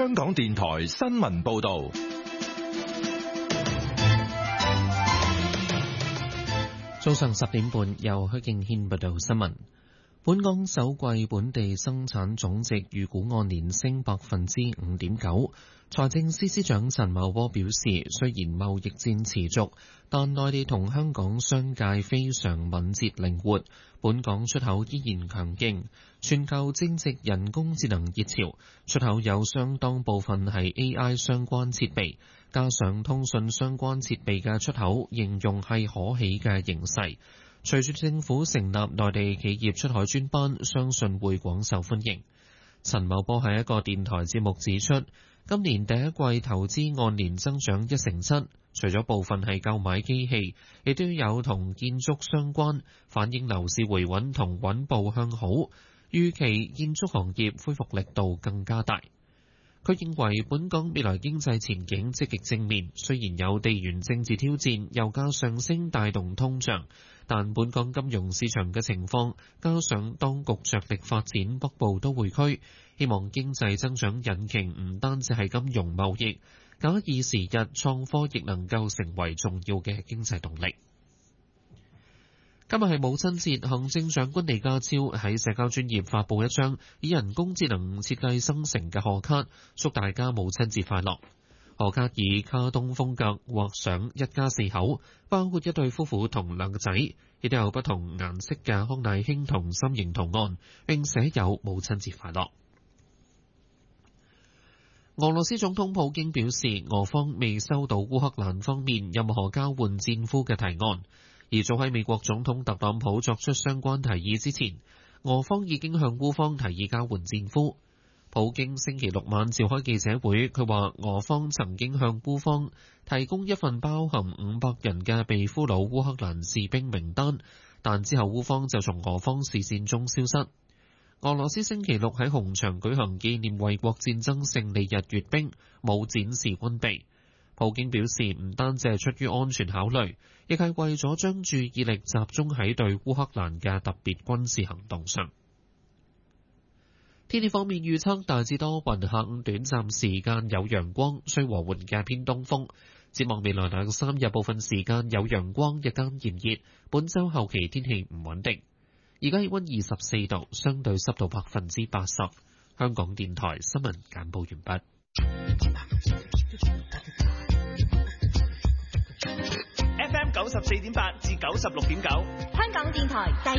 香港電台新聞報道。 早上10點半，由許敬軒報道新聞。本港首季本地生產總值預估按年升5.9%。財政司司長陳茂波表示，雖然貿易戰持續，但內地同香港商界非常敏捷靈活，本港出口依然強勁。全球正值人工智能熱潮，出口有相當部分係 AI 相關設備，加上通訊相關設備嘅出口，形容係可喜嘅形勢。隨住政府成立內地企業出海專班，相信會廣受歡迎。陳茂波喺一個電台節目指出，今年第一季投資按年增長1.7%，除咗部分係購買機器，亦都有同建築相關，反映樓市回穩同穩步向好。預期建築行業恢復力度更加大。佢認為本港未來經濟前景積極正面，雖然有地緣政治挑戰、油價上升帶動通脹，但本港金融市場嘅情況，加上當局着力發展北部都會區，希望經濟增長引擎唔單止係金融貿易，假以時日創科亦能夠成為重要嘅經濟動力。今日係母親節，行政長官李家超喺社交專頁發布一張以人工智能設計生成嘅賀卡，祝大家母親節快樂。賀卡以卡通風格畫上一家4口，包括一對夫婦同2個仔，亦都有不同顏色嘅康乃馨同心形圖案，並寫有母親節快樂。俄羅斯總統普京表示，俄方未收到烏克蘭方面任何交換戰俘嘅提案。而早喺美國總統特朗普作出相關提議之前，俄方已經向烏方提議交換戰俘。普京星期6晚召開記者會，佢話俄方曾經向烏方提供一份包含500人嘅被俘虜烏克蘭士兵名單，但之後烏方就從俄方視線中消失。俄羅斯星期6喺紅場舉行紀念衛國戰爭勝利日閱兵，冇展示軍備。普京表示，唔單止係出於安全考慮，亦係為咗將注意力集中喺對烏克蘭嘅特別軍事行動上。天氣方面預測大致多雲，下午短暫時間有陽光，吹和緩嘅偏東風。展望未來2-3日，部分時間有陽光，日間炎熱。本週後期天氣唔穩定。而家氣溫24度，相對濕度80%。香港電台新聞簡報完畢。 FM 94.8至96.9， 香港電台第